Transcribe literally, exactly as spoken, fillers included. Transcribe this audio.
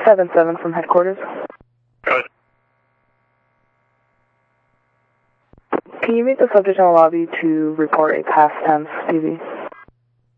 seven seven from headquarters. Good. Can you meet the subject in the lobby to report a past tense P V?